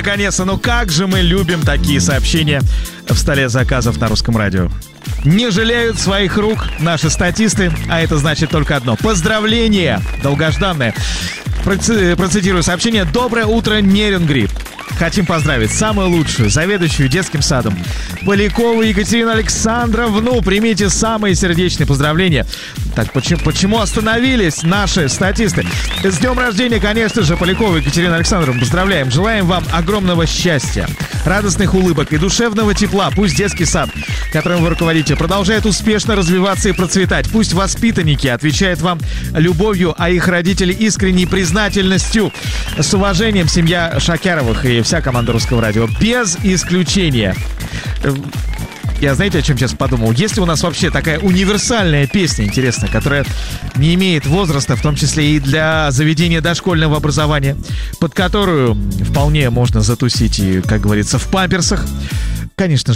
наконец-то. Ну как же мы любим такие сообщения в столе заказов на Русском радио. Не жалеют своих рук наши статисты, а это значит только одно. Поздравление, долгожданное. Процитирую сообщение. Доброе утро, Нерюнгри. Хотим поздравить самую лучшую заведующую детским садом Полякову Екатерину Александровну. Примите самые сердечные поздравления. Так, почему остановились наши статисты? С днем рождения, конечно же, Полякову Екатерину Александровну поздравляем. Желаем вам огромного счастья, радостных улыбок и душевного тепла. Пусть детский сад, которым вы руководите, продолжает успешно развиваться и процветать. Пусть воспитанники отвечают вам любовью, а их родители искренней признательностью. С уважением, семья Шакяровых и вся команда Русского радио. Без исключения. Я, знаете, о чем сейчас подумал? Есть ли у нас вообще такая универсальная песня, интересная, которая не имеет возраста, в том числе и для заведения дошкольного образования, под которую вполне можно затусить и, как говорится, в памперсах? Конечно же,